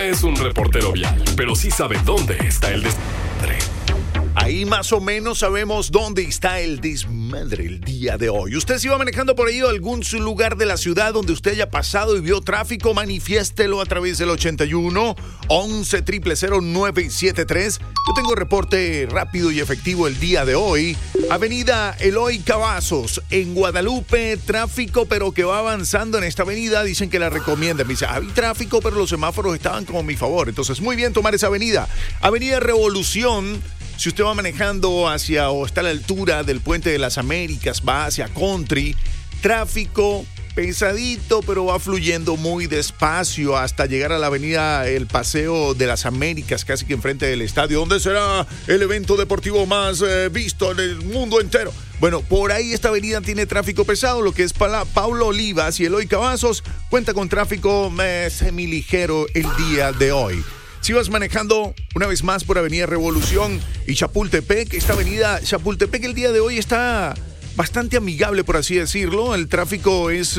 es un reportero vial, pero sí sabe dónde está el desmadre. Ahí más o menos sabemos dónde está el desmadre el día de hoy. Usted se iba manejando por ahí a algún lugar de la ciudad donde usted haya pasado y vio tráfico, manifiéstelo a través del 81 11 000 973. Yo tengo reporte rápido y efectivo el día de hoy. Avenida Eloy Cavazos, en Guadalupe, tráfico, pero que va avanzando en esta avenida. Dicen que la recomiendan. Me dice, hay tráfico, pero los semáforos estaban como a mi favor. Entonces, muy bien tomar esa avenida. Avenida Revolución. Si usted va manejando hacia o está a la altura del Puente de las Américas, va hacia Country, tráfico pesadito, pero va fluyendo muy despacio hasta llegar a la avenida El Paseo de las Américas, casi que enfrente del estadio, donde será el evento deportivo más visto en el mundo entero. Bueno, por ahí esta avenida tiene tráfico pesado, lo que es Paulo Olivas y Eloy Cavazos cuenta con tráfico semiligero el día de hoy. Si vas manejando una vez más por Avenida Revolución y Chapultepec, esta avenida Chapultepec el día de hoy está bastante amigable, por así decirlo. El tráfico es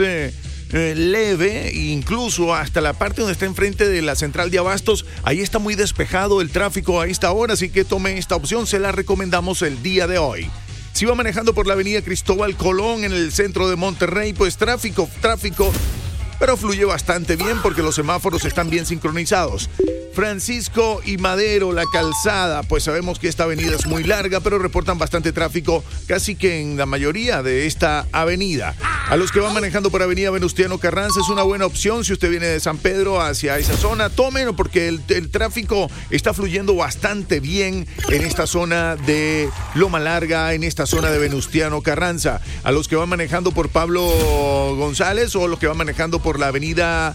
leve, incluso hasta la parte donde está enfrente de la central de abastos. Ahí está muy despejado el tráfico a esta hora, así que tome esta opción, se la recomendamos el día de hoy. Si va manejando por la Avenida Cristóbal Colón en el centro de Monterrey, pues tráfico, pero fluye bastante bien porque los semáforos están bien sincronizados. Francisco y Madero, la calzada, pues sabemos que esta avenida es muy larga, pero reportan bastante tráfico casi que en la mayoría de esta avenida. A los que van manejando por Avenida Venustiano Carranza es una buena opción. Si usted viene de San Pedro hacia esa zona, tómenlo porque el tráfico está fluyendo bastante bien en esta zona de Loma Larga, en esta zona de Venustiano Carranza. A los que van manejando por Pablo González o los que van manejando por la avenida...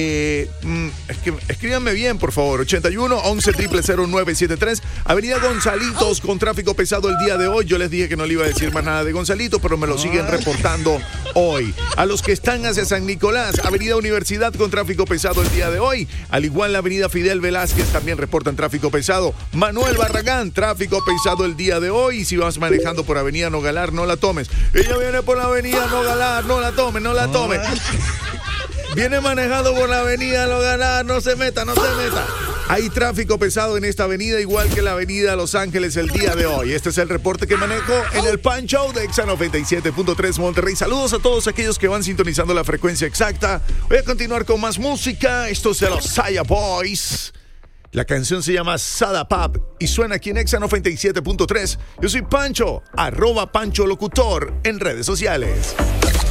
escríbanme bien, por favor. 81 11 000 973. Avenida Gonzalitos con tráfico pesado el día de hoy. Yo les dije que no le iba a decir más nada de Gonzalito, pero me lo siguen reportando hoy. A los que están hacia San Nicolás, Avenida Universidad con tráfico pesado el día de hoy. Al igual la Avenida Fidel Velázquez también reportan tráfico pesado. Manuel Barragán, tráfico pesado el día de hoy. Y si vas manejando por Avenida Nogalar, no la tomes. Ella viene por la Avenida Nogalar, no la tome. Viene manejando por la avenida Nogalar, no se meta. Hay tráfico pesado en esta avenida, igual que la avenida Los Ángeles el día de hoy. Este es el reporte que manejo en el Pan Show de Exa 97.3 Monterrey. Saludos a todos aquellos que van sintonizando la frecuencia exacta. Voy a continuar con más música. Esto es de los Saya Boys. La canción se llama Sada Pop y suena aquí en Exa 97.3. Yo soy Pancho, @Pancho Locutor en redes sociales.